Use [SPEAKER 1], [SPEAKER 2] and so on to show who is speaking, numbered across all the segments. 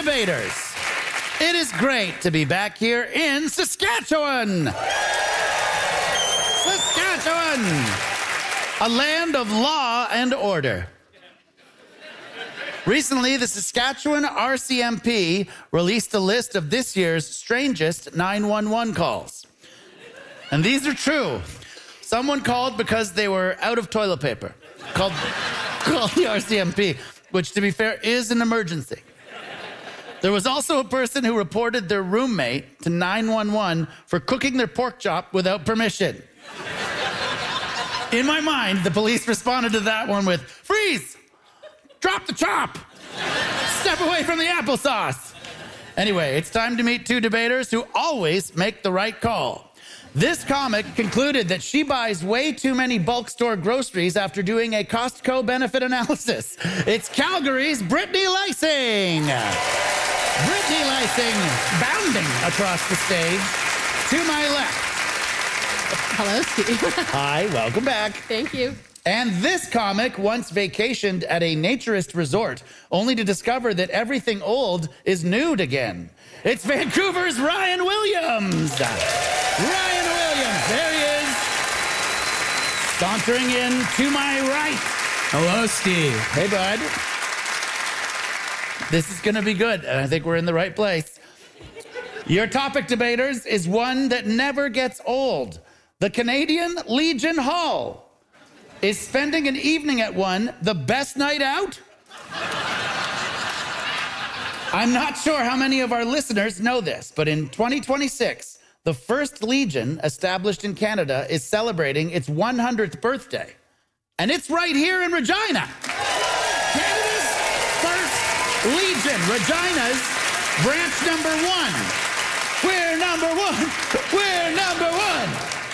[SPEAKER 1] debaters. It is great to be back here in Saskatchewan. Saskatchewan, a land of law and order. Recently, the Saskatchewan RCMP released a list of this year's strangest 911 calls. And these are true. Someone called because they were out of toilet paper. Called the RCMP, which, to be fair, is an emergency. There was also a person who reported their roommate to 911 for cooking their pork chop without permission. In my mind, the police responded to that one with, "Freeze! Drop the chop! Step away from the applesauce!" Anyway, it's time to meet two debaters who always make the right call. This comic concluded that she buys way too many bulk store groceries after doing a Costco benefit analysis. It's Calgary's Brittany Lysing. Brittany Lysing bounding across the stage to my left.
[SPEAKER 2] Hello, Steve.
[SPEAKER 1] Hi, welcome back.
[SPEAKER 2] Thank you.
[SPEAKER 1] And this comic once vacationed at a naturist resort, only to discover that everything old is nude again. It's Vancouver's Ryan Williams. Ryan Williams, there he is. Sauntering in to my right.
[SPEAKER 3] Hello, Steve.
[SPEAKER 1] Hey, bud. This is going to be good, and I think we're in the right place. Your topic, debaters, is one that never gets old. The Canadian Legion Hall. Is spending an evening at one the best night out? I'm not sure how many of our listeners know this, but in 2026, the first Legion established in Canada is celebrating its 100th birthday. And it's right here in Regina. Canada's first Legion, Regina's branch number one. We're number one. We're number one.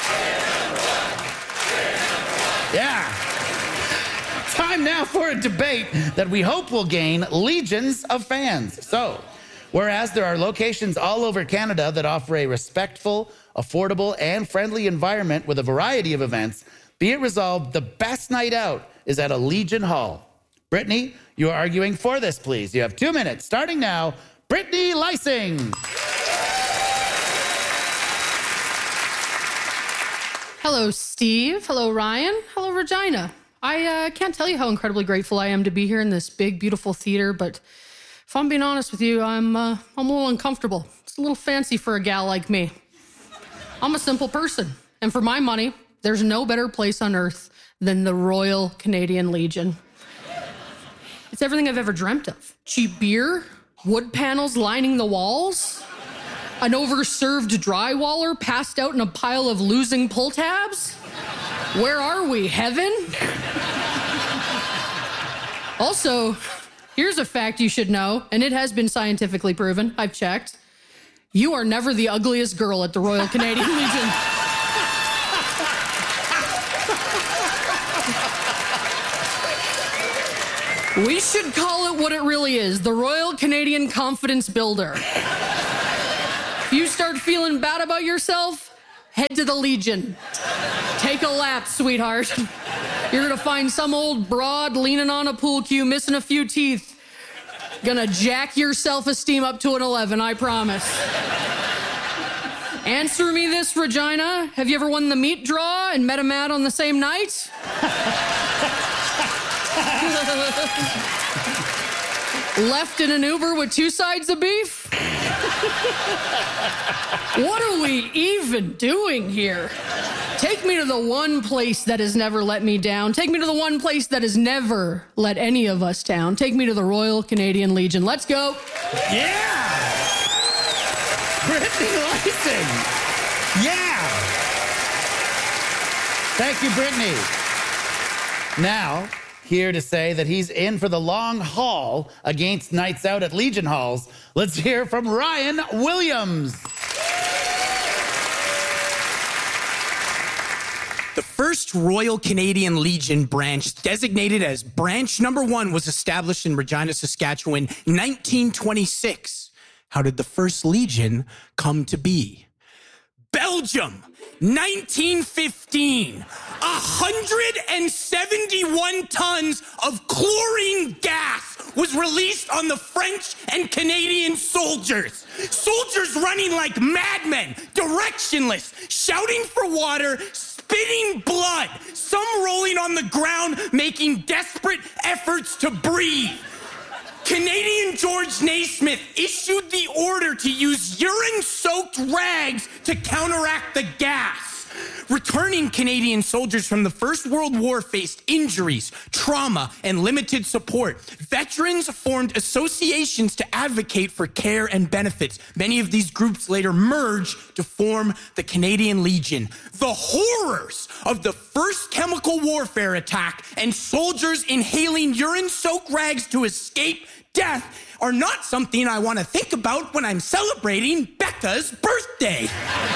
[SPEAKER 1] Yeah. Time now for a debate that we hope will gain legions of fans. So, whereas there are locations all over Canada that offer a respectful, affordable, and friendly environment with a variety of events, be it resolved the best night out is at a Legion Hall. Brittany, you are arguing for this, please. You have 2 minutes. Starting now, Brittany Lysing.
[SPEAKER 2] Hello, Steve. Hello, Ryan. Hello, Regina. I can't tell you how incredibly grateful I am to be here in this big, beautiful theater, but if I'm being honest with you, I'm a little uncomfortable. It's a little fancy for a gal like me. I'm a simple person, and for my money, there's no better place on earth than the Royal Canadian Legion. It's everything I've ever dreamt of. Cheap beer, wood panels lining the walls, an overserved drywaller passed out in a pile of losing pull tabs? Where are we, heaven? Also, here's a fact you should know, and it has been scientifically proven. I've checked. You are never the ugliest girl at the Royal Canadian Legion. We should call it what it really is, the Royal Canadian Confidence Builder. If you start feeling bad about yourself, head to the Legion. Take a lap, sweetheart. You're gonna find some old broad leaning on a pool cue, missing a few teeth. Gonna jack your self-esteem up to an 11, I promise. Answer me this, Regina. Have you ever won the meat draw and met a Matt on the same night? Left in an Uber with 2 sides of beef? What are we even doing here? Take me to the one place that has never let me down. Take me to the one place that has never let any of us down. Take me to the Royal Canadian Legion. Let's go.
[SPEAKER 1] Yeah! Brittany Lysing. Yeah! Thank you, Brittany. Now, here to say that he's in for the long haul against nights out at Legion Halls, let's hear from Ryan Williams.
[SPEAKER 3] The first Royal Canadian Legion branch, designated as branch number 1, was established in Regina, Saskatchewan, 1926. How did the first Legion come to be? Belgium! 1915, 171 tons of chlorine gas was released on the French and Canadian soldiers. Soldiers running like madmen, directionless, shouting for water, spitting blood, some rolling on the ground, making desperate efforts to breathe. Canadian George Naismith issued the order to use urine-soaked rags to counteract the gas. Returning Canadian soldiers from the First World War faced injuries, trauma, and limited support. Veterans formed associations to advocate for care and benefits. Many of these groups later merged to form the Canadian Legion. The horrors of the first chemical warfare attack and soldiers inhaling urine-soaked rags to escape death are not something I want to think about when I'm celebrating Becca's birthday.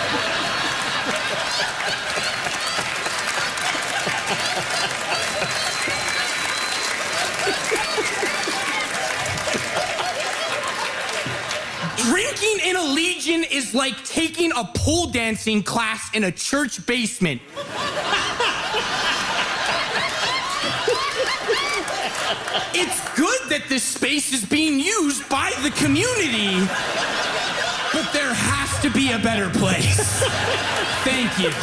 [SPEAKER 3] Drinking in a Legion is like taking a pole dancing class in a church basement. It's good that this space is being used by the community, but there has to be a better place. Thank you.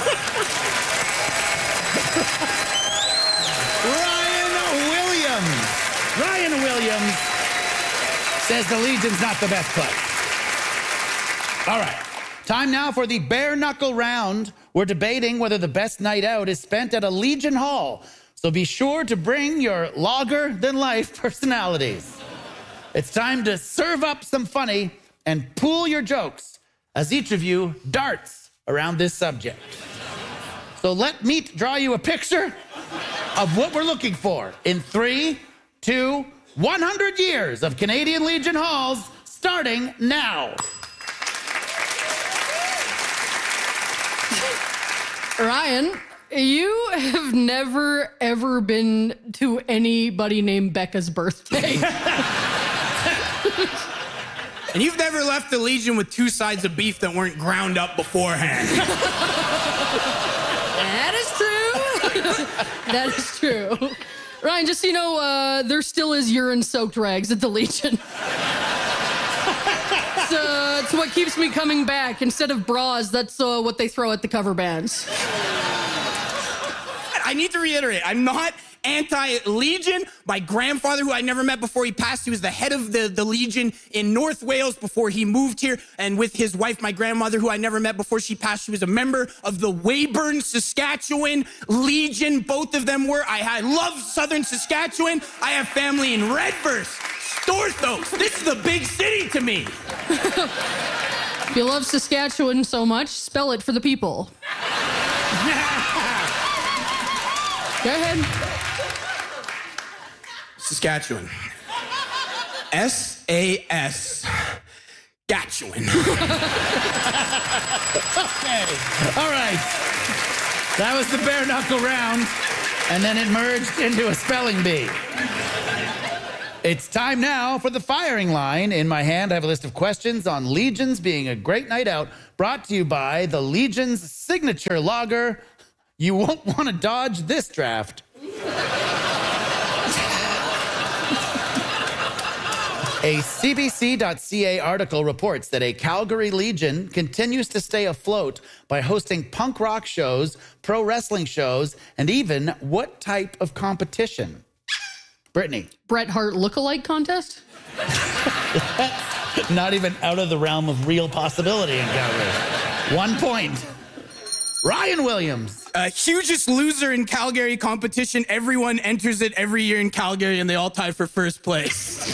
[SPEAKER 1] Ryan Williams says the Legion's not the best place. All right, time now for the bare knuckle round. We're debating whether the best night out is spent at a Legion Hall. So be sure to bring your longer-than-life personalities. It's time to serve up some funny and pool your jokes as each of you darts around this subject. So let me draw you a picture of what we're looking for in 3, 2, 100 years of Canadian Legion Halls starting now.
[SPEAKER 2] Ryan, you have never, ever been to anybody named Becca's birthday.
[SPEAKER 3] And you've never left the Legion with 2 sides of beef that weren't ground up beforehand.
[SPEAKER 2] That is true. That is true. Ryan, just so you know, there still is urine-soaked rags at the Legion. It's what keeps me coming back. Instead of bras, that's what they throw at the cover bands.
[SPEAKER 3] I need to reiterate, I'm not anti-Legion. My grandfather, who I never met before he passed, he was the head of the Legion in North Wales before he moved here. And with his wife, my grandmother, who I never met before she passed, she was a member of the Weyburn, Saskatchewan Legion. Both of them were. I love Southern Saskatchewan. I have family in Redverse, Storthos. This is a big city to me.
[SPEAKER 2] If you love Saskatchewan so much, spell it for the people. Go ahead.
[SPEAKER 3] Saskatchewan. S-A-S. Gatchewan.
[SPEAKER 1] Okay. All right. That was the bare knuckle round, and then it merged into a spelling bee. It's time now for the firing line. In my hand, I have a list of questions on Legions being a great night out, brought to you by the Legion's signature lager. You won't want to dodge this draft. A CBC.ca article reports that a Calgary Legion continues to stay afloat by hosting punk rock shows, pro wrestling shows, and even what type of competition? Brittany.
[SPEAKER 2] Bret Hart lookalike contest?
[SPEAKER 1] Not even out of the realm of real possibility in Calgary. 1 point. Ryan Williams.
[SPEAKER 3] Hugest loser in Calgary competition. Everyone enters it every year in Calgary, and they all tie for first place.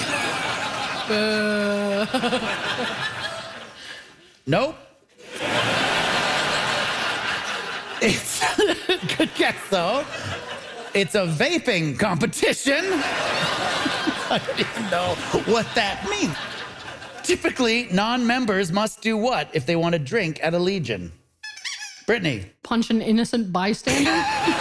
[SPEAKER 1] Nope. It's good guess, though. It's a vaping competition. I don't even know what that means. Typically, non-members must do what if they want to drink at a Legion? Brittany.
[SPEAKER 2] Punch an innocent bystander?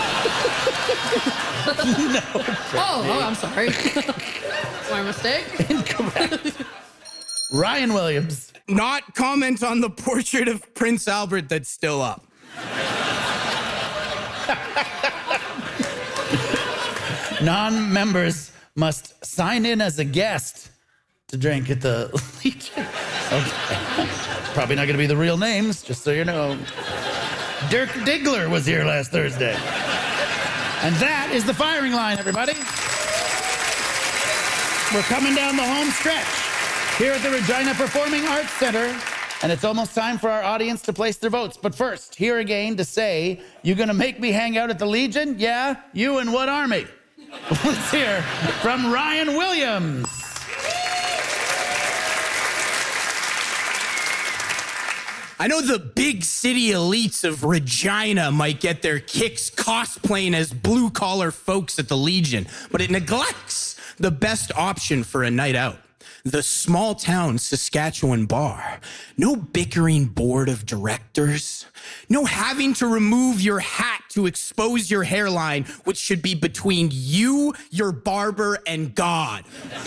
[SPEAKER 1] No.
[SPEAKER 2] Oh, I'm sorry. My mistake?
[SPEAKER 1] Incorrect. Ryan Williams.
[SPEAKER 3] Not comment on the portrait of Prince Albert that's still up.
[SPEAKER 1] Non-members must sign in as a guest to drink at the Legion. Okay. Probably not going to be the real names, just so you know. Dirk Diggler was here last Thursday. And that is the firing line, everybody. We're coming down the home stretch here at the Regina Performing Arts Center, and it's almost time for our audience to place their votes. But first, here again to say, you gonna make me hang out at the Legion? Yeah? You and what army? Let's hear from Ryan Williams.
[SPEAKER 3] I know the big city elites of Regina might get their kicks cosplaying as blue-collar folks at the Legion, but it neglects the best option for a night out. The small-town Saskatchewan bar. No bickering board of directors. No having to remove your hat to expose your hairline, which should be between you, your barber, and God.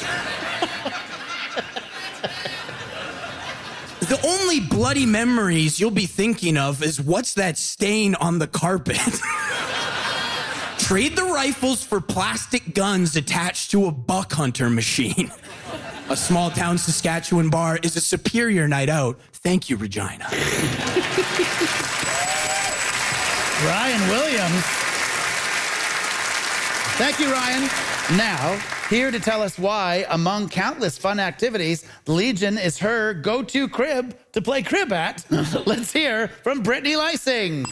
[SPEAKER 3] The only bloody memories you'll be thinking of is what's that stain on the carpet? Trade the rifles for plastic guns attached to a buck hunter machine. A small-town Saskatchewan bar is a superior night out. Thank you, Regina.
[SPEAKER 1] Ryan Williams. Thank you, Ryan. Now, here to tell us why, among countless fun activities, the Legion is her go-to crib to play crib at. Let's hear from Brittany Lysing.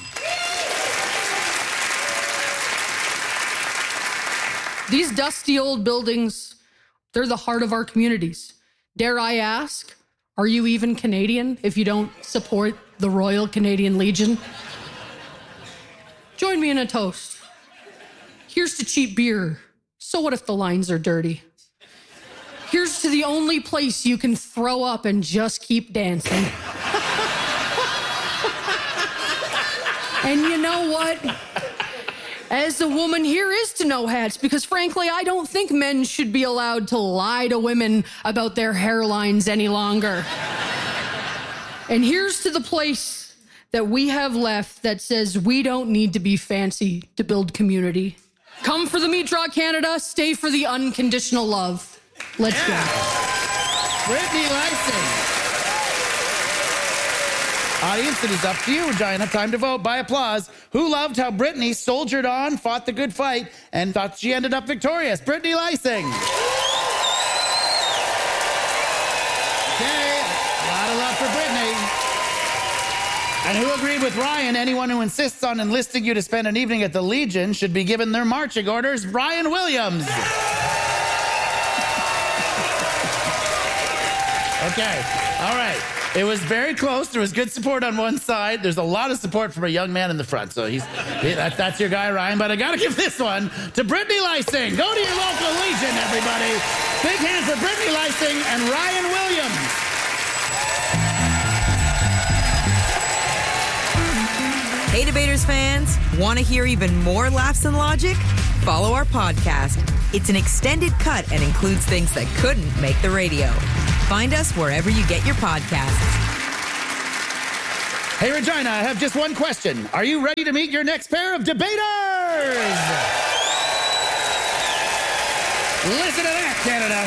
[SPEAKER 2] These dusty old buildings, they're the heart of our communities. Dare I ask, are you even Canadian if you don't support the Royal Canadian Legion? Join me in a toast. Here's to cheap beer. So what if the lines are dirty? Here's to the only place you can throw up and just keep dancing. And you know what? As a woman, here is to no hats, because frankly, I don't think men should be allowed to lie to women about their hairlines any longer. And here's to the place that we have left that says we don't need to be fancy to build community. Come for the Meat Draw Canada, stay for the unconditional love. Let's go.
[SPEAKER 1] Brittany Lysing. Audience, it is up to you, Regina. Time to vote by applause. Who loved how Brittany soldiered on, fought the good fight, and thought she ended up victorious? Brittany Lysing. Okay, a lot of love for Brittany. And who agreed with Ryan? Anyone who insists on enlisting you to spend an evening at the Legion should be given their marching orders. Ryan Williams. Okay, all right. It was very close. There was good support on one side. There's a lot of support from a young man in the front. So that's your guy, Ryan. But I got to give this one to Brittany Lysing. Go to your local Legion, everybody. Big hand for Brittany Lysing and Ryan Williams.
[SPEAKER 4] Hey, Debaters fans. Want to hear even more laughs and logic? Follow our podcast. It's an extended cut and includes things that couldn't make the radio. Find us wherever you get your podcasts.
[SPEAKER 1] Hey, Regina, I have just one question. Are you ready to meet your next pair of debaters? Listen to that, Canada.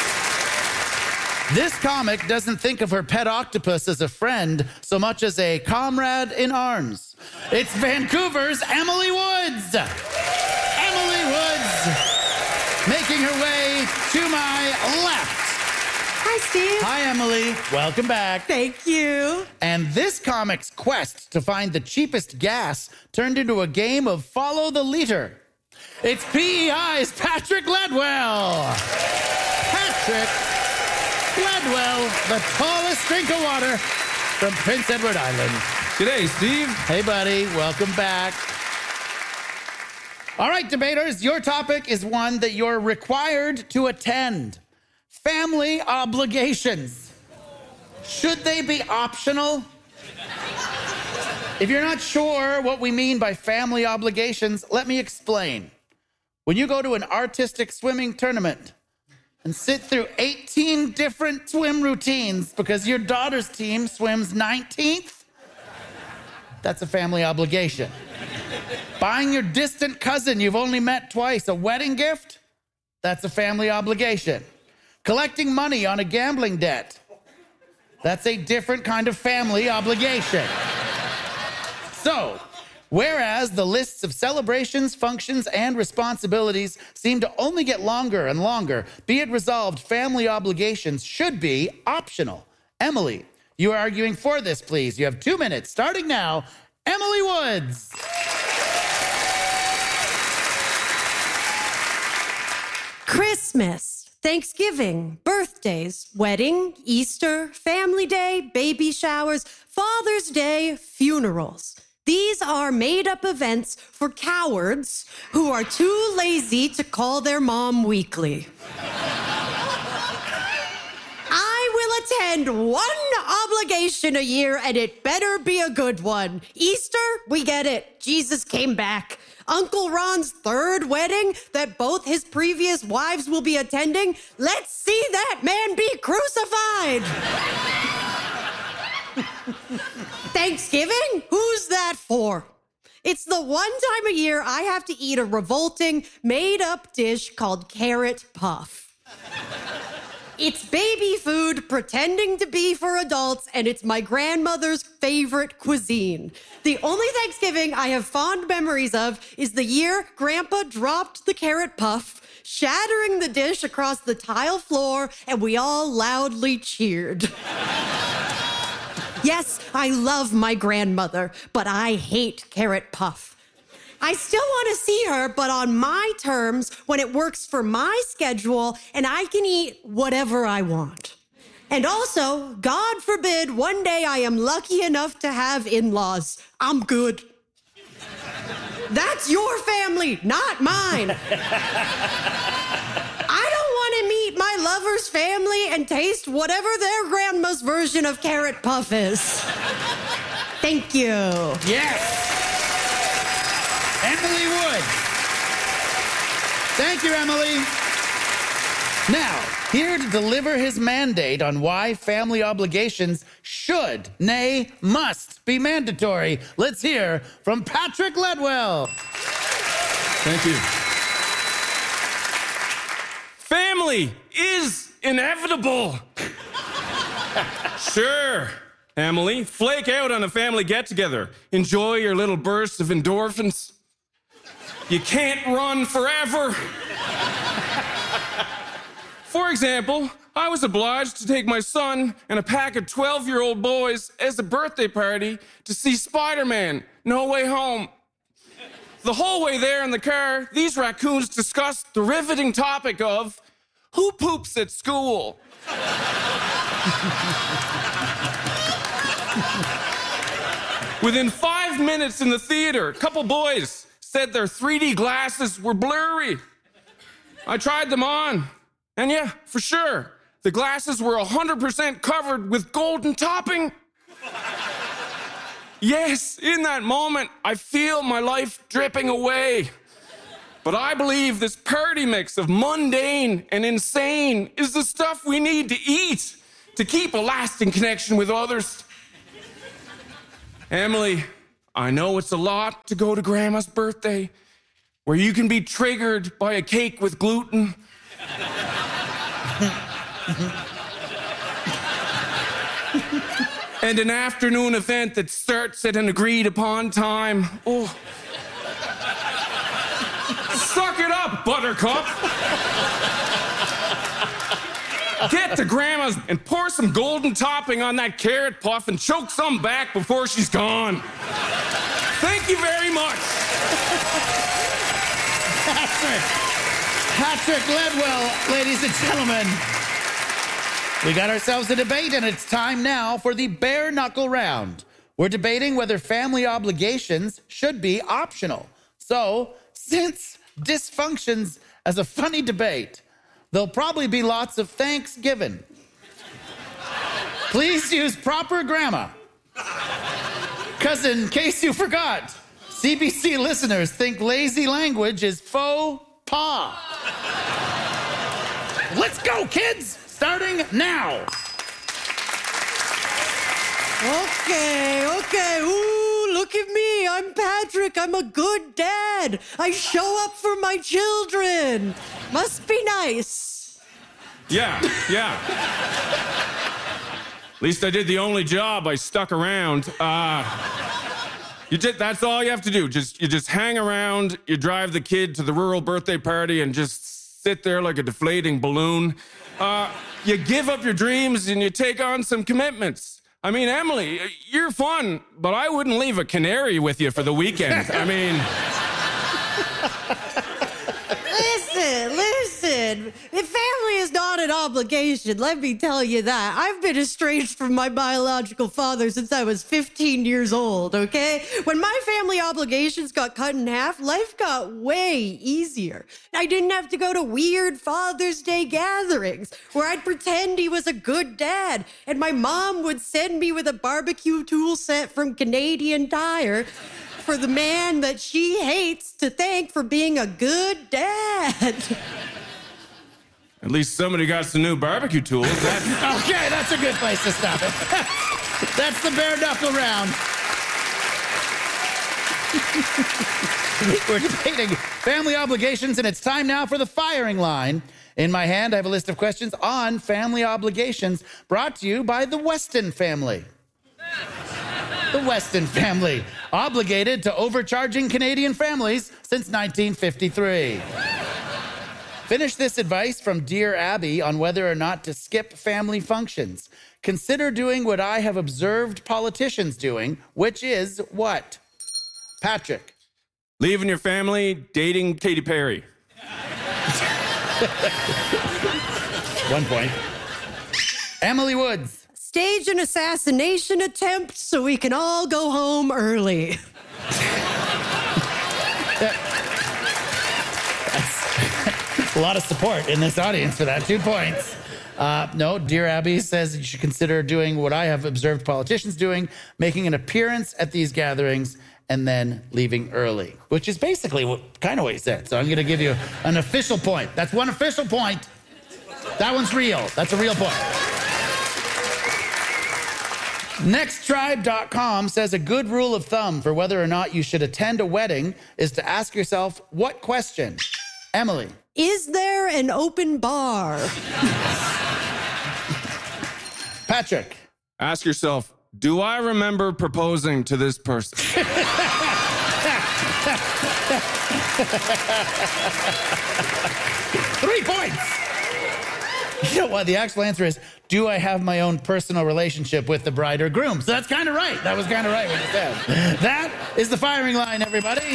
[SPEAKER 1] This comic doesn't think of her pet octopus as a friend so much as a comrade in arms. It's Vancouver's Emily Woods. Emily Woods, making her way to my left.
[SPEAKER 5] Hi, Steve.
[SPEAKER 1] Hi, Emily. Welcome back.
[SPEAKER 5] Thank you.
[SPEAKER 1] And this comic's quest to find the cheapest gas turned into a game of follow the leader. It's PEI's Patrick Ledwell. Patrick Ledwell, the tallest drink of water from Prince Edward Island.
[SPEAKER 6] G'day, Steve.
[SPEAKER 1] Hey, buddy. Welcome back. All right, debaters, your topic is one that you're required to attend. Family obligations. Should they be optional? If you're not sure what we mean by family obligations, let me explain. When you go to an artistic swimming tournament and sit through 18 different swim routines because your daughter's team swims 19th, that's a family obligation. Buying your distant cousin you've only met twice a wedding gift? That's a family obligation. Collecting money on a gambling debt? That's a different kind of family obligation. So, whereas the lists of celebrations, functions, and responsibilities seem to only get longer and longer, be it resolved, family obligations should be optional. Emily, you are arguing for this, please. You have 2 minutes, starting now. Emily Woods.
[SPEAKER 5] Christmas, Thanksgiving, birthdays, wedding, Easter, family day, baby showers, Father's Day, funerals. These are made-up events for cowards who are too lazy to call their mom weekly. I will attend one obligation a year, and it better be a good one. Easter, we get it. Jesus came back. Uncle Ron's third wedding that both his previous wives will be attending. Let's see that man be crucified. Thanksgiving? Who's that for? It's the one time a year I have to eat a revolting, made-up dish called carrot puff. It's baby food pretending to be for adults, and it's my grandmother's favorite cuisine. The only Thanksgiving I have fond memories of is the year Grandpa dropped the carrot puff, shattering the dish across the tile floor, and we all loudly cheered. Yes, I love my grandmother, but I hate carrot puff. I still want to see her, but on my terms, when it works for my schedule, and I can eat whatever I want. And also, God forbid, one day I am lucky enough to have in-laws. I'm good. That's your family, not mine. I don't want to meet my lover's family and taste whatever their grandma's version of carrot puff is. Thank you.
[SPEAKER 1] Yes. Emily Wood. Thank you, Emily. Now, here to deliver his mandate on why family obligations should, nay, must be mandatory, let's hear from Patrick Ledwell.
[SPEAKER 6] Thank you. Family is inevitable. Sure, Emily, flake out on a family get-together. Enjoy your little bursts of endorphins. You can't run forever. For example, I was obliged to take my son and a pack of 12-year-old boys as a birthday party to see Spider-Man: No Way Home. The whole way there in the car, these raccoons discussed the riveting topic of who poops at school. Within 5 minutes in the theater, a couple boys said their 3D glasses were blurry. I tried them on, and yeah, for sure, the glasses were 100% covered with golden topping. Yes, in that moment, I feel my life dripping away. But I believe this party mix of mundane and insane is the stuff we need to eat to keep a lasting connection with others. Emily, I know it's a lot to go to Grandma's birthday, where you can be triggered by a cake with gluten. And an afternoon event that starts at an agreed upon time. Oh. Suck it up, Buttercup. Get to Grandma's and pour some golden topping on that carrot puff and choke some back before she's gone. Thank you very much.
[SPEAKER 1] Patrick Ledwell, ladies and gentlemen. We got ourselves a debate, and it's time now for the bare knuckle round. We're debating whether family obligations should be optional. So, since dysfunctions as a funny debate, there'll probably be lots of thanks given. Please use proper grammar. Because in case you forgot, CBC listeners think lazy language is faux pas. Let's go, kids! Starting now.
[SPEAKER 5] Okay. Ooh, look at me. I'm Patrick. I'm a good dad. I show up for my children. Must be nice.
[SPEAKER 6] Yeah. At least I did the only job. I stuck around. That's all you have to do. You just hang around. You drive the kid to the rural birthday party and just sit there like a deflating balloon. You give up your dreams and you take on some commitments. I mean, Emily, you're fun, but I wouldn't leave a canary with you for the weekend. I mean...
[SPEAKER 5] Listen. Family is not an obligation, let me tell you that. I've been estranged from my biological father since I was 15 years old, okay? When my family obligations got cut in half, life got way easier. I didn't have to go to weird Father's Day gatherings where I'd pretend he was a good dad, and my mom would send me with a barbecue tool set from Canadian Tire for the man that she hates to thank for being a good dad.
[SPEAKER 6] At least somebody got some new barbecue tools.
[SPEAKER 1] Okay, that's a good place to stop it. That's the bare knuckle round. We're debating family obligations, and it's time now for the firing line. In my hand, I have a list of questions on family obligations brought to you by the Weston family. The Weston family, obligated to overcharging Canadian families since 1953. Finish this advice from Dear Abby on whether or not to skip family functions. Consider doing what I have observed politicians doing, which is what? Patrick.
[SPEAKER 6] Leaving your family, dating Katy Perry.
[SPEAKER 1] 1 point. Emily Woods.
[SPEAKER 5] Stage an assassination attempt so we can all go home early.
[SPEAKER 1] A lot of support in this audience for that. 2 points. No, Dear Abby says you should consider doing what I have observed politicians doing, making an appearance at these gatherings and then leaving early, which is basically what he said. So I'm going to give you an official point. That's one official point. That one's real. That's a real point. Nexttribe.com says a good rule of thumb for whether or not you should attend a wedding is to ask yourself what question? Emily.
[SPEAKER 5] Is there an open bar?
[SPEAKER 1] Patrick.
[SPEAKER 6] Ask yourself, do I remember proposing to this person?
[SPEAKER 1] 3 points. You know what? The actual answer is, do I have my own personal relationship with the bride or groom? So that's kind of right. That was kind of right what you said. That is the firing line, everybody.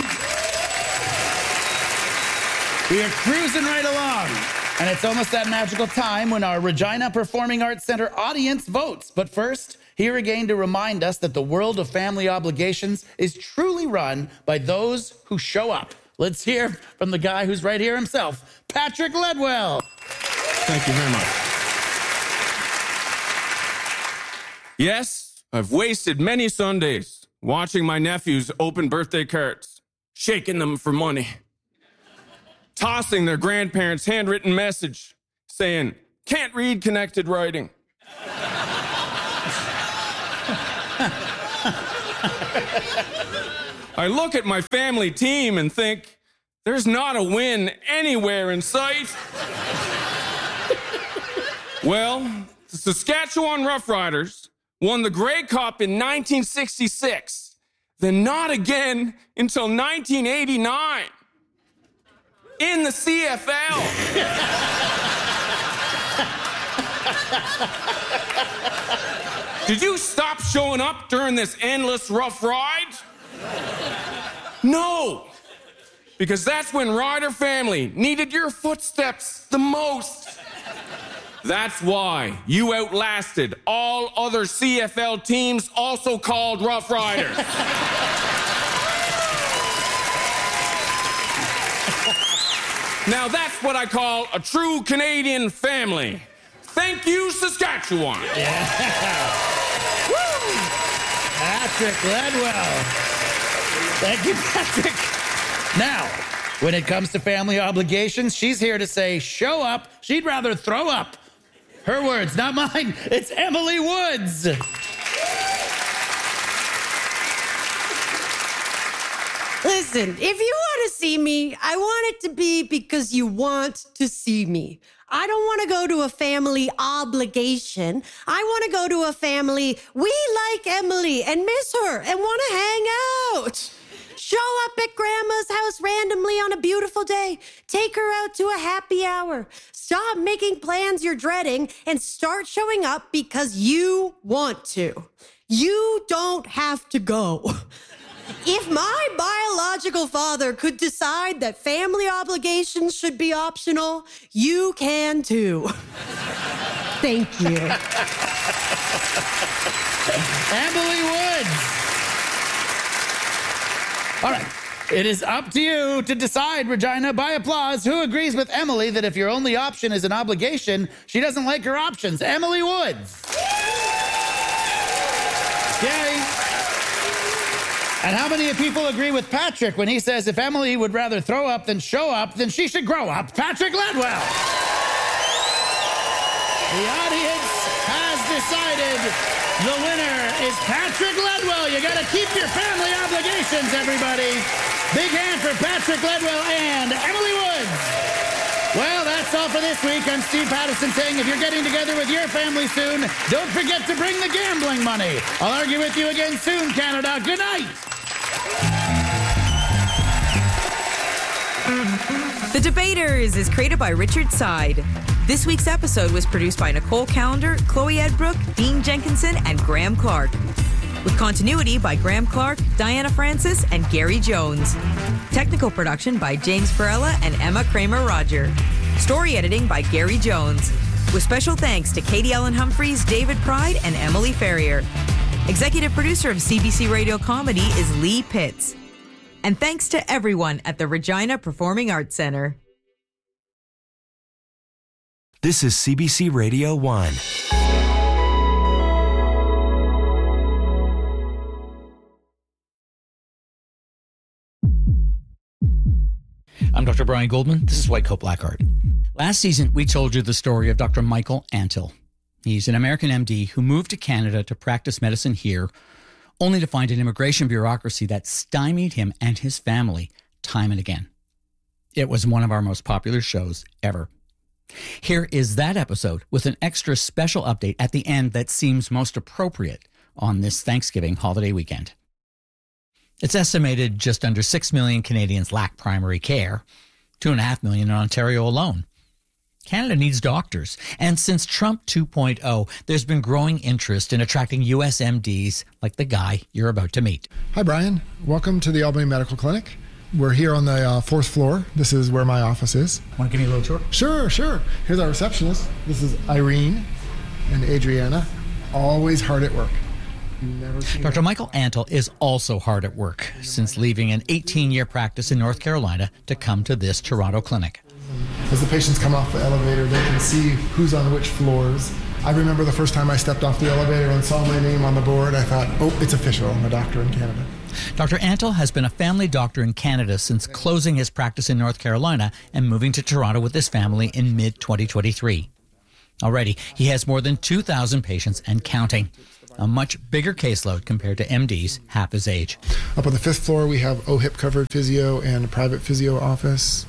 [SPEAKER 1] We are cruising right along. And it's almost that magical time when our Regina Performing Arts Center audience votes. But first, here again to remind us that the world of family obligations is truly run by those who show up. Let's hear from the guy who's right here himself, Patrick Ledwell.
[SPEAKER 6] Thank you very much. Yes, I've wasted many Sundays watching my nephews open birthday cards, shaking them for money, tossing their grandparents' handwritten message saying, "Can't read connected writing." I look at my family team and think, there's not a win anywhere in sight. Well, the Saskatchewan Roughriders won the Grey Cup in 1966, then not again until 1989 in the CFL. Did you stop showing up during this endless rough ride? No, because that's when Rider family needed your footsteps the most. That's why you outlasted all other CFL teams, also called Rough Riders. Now that's what I call a true Canadian family. Thank you, Saskatchewan.
[SPEAKER 1] Yeah. Woo! Patrick Ledwell. Thank you, Patrick. Now, when it comes to family obligations, she's here to say, show up. She'd rather throw up. Her words, not mine. It's Emily Woods.
[SPEAKER 5] Listen, if you want to see me, I want it to be because you want to see me. I don't want to go to a family obligation. I want to go to a family, we like Emily and miss her and want to hang out. Show up at Grandma's house randomly on a beautiful day. Take her out to a happy hour. Stop making plans you're dreading and start showing up because you want to. You don't have to go. If my biological father could decide that family obligations should be optional, you can too. Thank you.
[SPEAKER 1] Emily Woods. All right. It is up to you to decide, Regina, by applause, who agrees with Emily that if your only option is an obligation, she doesn't like her options. Emily Woods. Gary. And how many people agree with Patrick when he says if Emily would rather throw up than show up, then she should grow up? Patrick Ledwell. The audience has decided the winner is Patrick Ledwell. You got to keep your family obligations, everybody. Big hand for Patrick Ledwell and Emily Woods. Well, that's all for this week. I'm Steve Patterson saying if you're getting together with your family soon, don't forget to bring the gambling money. I'll argue with you again soon, Canada. Good night.
[SPEAKER 4] The Debaters is created by Richard Side. This week's episode was produced by Nicole Callender, Chloe Edbrook, Dean Jenkinson, and Graham Clark. With continuity by Graham Clark, Diana Francis, and Gary Jones. Technical production by James Perella and Emma Kramer-Roger. Story editing by Gary Jones. With special thanks to Katie Ellen Humphreys, David Pride, and Emily Ferrier. Executive producer of CBC Radio Comedy is Lee Pitts. And thanks to everyone at the Regina Performing Arts Center.
[SPEAKER 7] This is CBC Radio 1.
[SPEAKER 8] I'm Dr. Brian Goldman. This is White Coat Black Art. Last season, we told you the story of Dr. Michael Antle. He's an American MD who moved to Canada to practice medicine here, only to find an immigration bureaucracy that stymied him and his family time and again. It was one of our most popular shows ever. Here is that episode with an extra special update at the end that seems most appropriate on this Thanksgiving holiday weekend. It's estimated just under 6 million Canadians lack primary care, 2.5 million in Ontario alone. Canada needs doctors, and since Trump 2.0, there's been growing interest in attracting U.S. MDs like the guy you're about to meet.
[SPEAKER 9] Hi, Brian. Welcome to the Albany Medical Clinic. We're here on the fourth floor. This is where my office is.
[SPEAKER 8] Want to give me a little tour?
[SPEAKER 9] Sure. Here's our receptionist. This is Irene and Adriana. Always hard at work.
[SPEAKER 8] Dr. Michael Antle is also hard at work since leaving an 18-year practice in North Carolina to come to this Toronto clinic.
[SPEAKER 9] As the patients come off the elevator, they can see who's on which floors. I remember the first time I stepped off the elevator and saw my name on the board, I thought, oh, it's official, I'm a doctor in Canada.
[SPEAKER 8] Dr. Antle has been a family doctor in Canada since closing his practice in North Carolina and moving to Toronto with his family in mid-2023. Already, he has more than 2,000 patients and counting, a much bigger caseload compared to MDs half his age.
[SPEAKER 9] Up on the fifth floor, we have OHIP covered physio and a private physio office.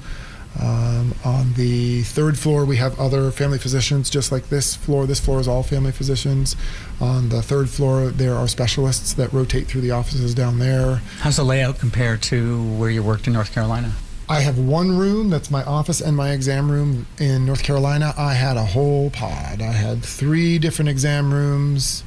[SPEAKER 9] On the third floor, we have other family physicians, just like this floor. This floor is all family physicians. On the third floor, there are specialists that rotate through the offices down there.
[SPEAKER 8] How's the layout compared to where you worked in North Carolina?
[SPEAKER 9] I have one room that's my office and my exam room. In North Carolina, I had a whole pod. I had 3 different exam rooms.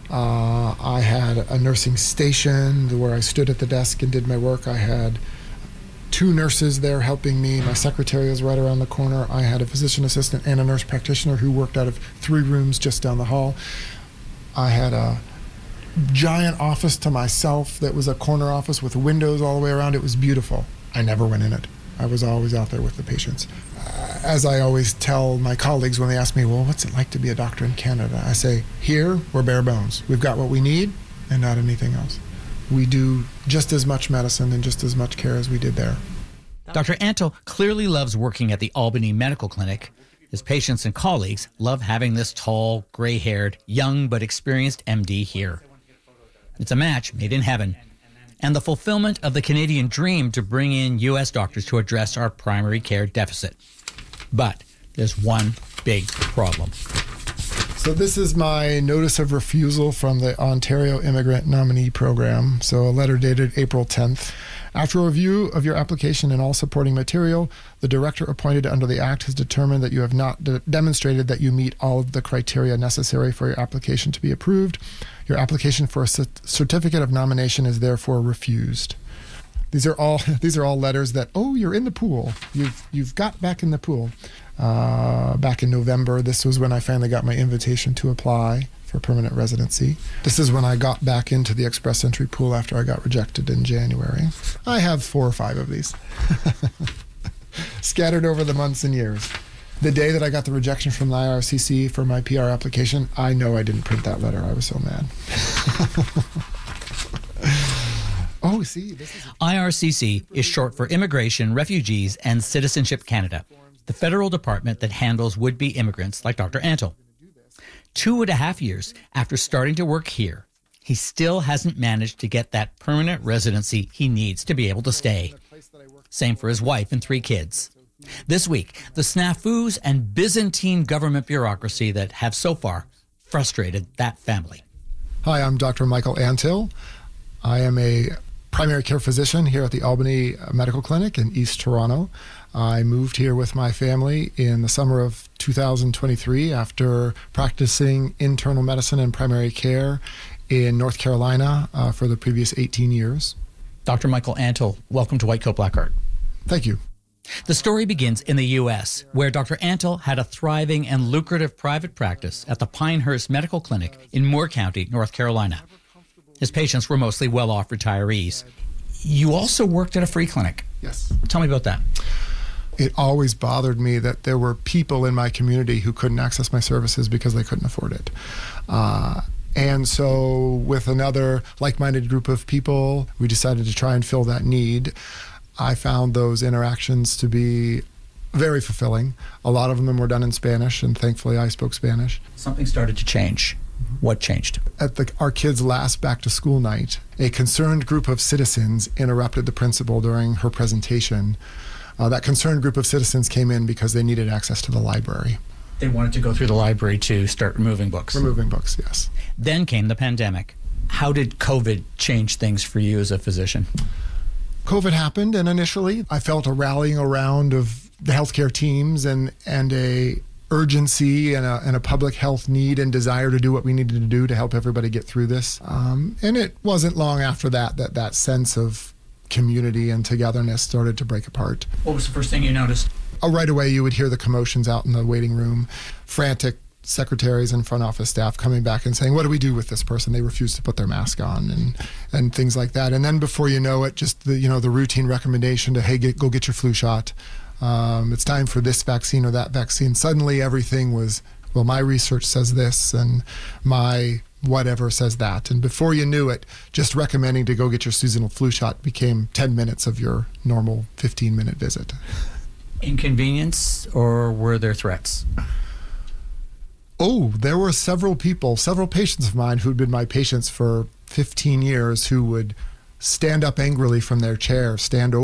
[SPEAKER 9] I had a nursing station where I stood at the desk and did my work. I had 2 nurses there helping me. My secretary was right around the corner. I had a physician assistant and a nurse practitioner who worked out of 3 rooms just down the hall. I had a giant office to myself that was a corner office with windows all the way around. It was beautiful. I never went in it. I was always out there with the patients. As I always tell my colleagues when they ask me, well, what's it like to be a doctor in Canada? I say, here, we're bare bones. We've got what we need and not anything else. We do just as much medicine and just as much care as we did there.
[SPEAKER 8] Dr. Antle clearly loves working at the Albany Medical Clinic. His patients and colleagues love having this tall, gray-haired, young but experienced MD here. It's a match made in heaven. and the fulfillment of the Canadian dream to bring in U.S. doctors to address our primary care deficit. But there's one big problem.
[SPEAKER 9] So this is my notice of refusal from the Ontario Immigrant Nominee Program. So a letter dated April 10th. After a review of your application and all supporting material, the director appointed under the Act has determined that you have not demonstrated that you meet all of the criteria necessary for your application to be approved. Your application for a certificate of nomination is therefore refused. These are all letters that, oh, you're in the pool. You've got back in the pool. Back in November, this was when I finally got my invitation to apply for permanent residency. This is when I got back into the express entry pool after I got rejected in January. I have 4 or 5 of these scattered over the months and years. The day that I got the rejection from the IRCC for my PR application, I know I didn't print that letter. I was so mad. Oh, see, this is...
[SPEAKER 8] IRCC is short for Immigration, Refugees, and Citizenship Canada, the federal department that handles would-be immigrants like Dr. Antle. 2.5 years after starting to work here, he still hasn't managed to get that permanent residency he needs to be able to stay. Same for his wife and 3 kids. This week, the snafus and Byzantine government bureaucracy that have so far frustrated that family.
[SPEAKER 9] Hi, I'm Dr. Michael Antle. I am a primary care physician here at the Albany Medical Clinic in East Toronto. I moved here with my family in the summer of 2023 after practicing internal medicine and primary care in North Carolina for the previous 18 years.
[SPEAKER 8] Dr. Michael Antle, welcome to White Coat Black Art.
[SPEAKER 9] Thank you.
[SPEAKER 8] The story begins in the U.S., where Dr. Antle had a thriving and lucrative private practice at the Pinehurst Medical Clinic in Moore County, North Carolina. His patients were mostly well-off retirees. You also worked at a free clinic.
[SPEAKER 9] Yes.
[SPEAKER 8] Tell me about that.
[SPEAKER 9] It always bothered me that there were people in my community who couldn't access my services because they couldn't afford it. And so with another like-minded group of people, we decided to try and fill that need. I found those interactions to be very fulfilling. A lot of them were done in Spanish, and thankfully I spoke Spanish.
[SPEAKER 8] Something started to change. What changed?
[SPEAKER 9] At our kids' last back-to-school night, a concerned group of citizens interrupted the principal during her presentation. That concerned group of citizens came in because they needed access to the library.
[SPEAKER 8] They wanted to go through the library to start removing books.
[SPEAKER 9] Removing books, yes.
[SPEAKER 8] Then came the pandemic. How did COVID change things for you as a physician?
[SPEAKER 9] COVID happened, and initially I felt a rallying around of the healthcare teams and a urgency and a public health need and desire to do what we needed to do to help everybody get through this. And it wasn't long after that sense of community and togetherness started to break apart.
[SPEAKER 8] What was the first thing you noticed?
[SPEAKER 9] Right away, you would hear the commotions out in the waiting room, frantic secretaries and front office staff coming back and saying, what do we do with this person? They refuse to put their mask on and things like that. And then before you know it, just the routine recommendation to, hey, go get your flu shot. It's time for this vaccine or that vaccine. Suddenly everything was, well, my research says this and my whatever says that. And before you knew it, just recommending to go get your seasonal flu shot became 10 minutes of your normal 15-minute visit.
[SPEAKER 8] Inconvenience, or were there threats?
[SPEAKER 9] Oh, there were several patients of mine who'd been my patients for 15 years who would stand up angrily from their chair, stand over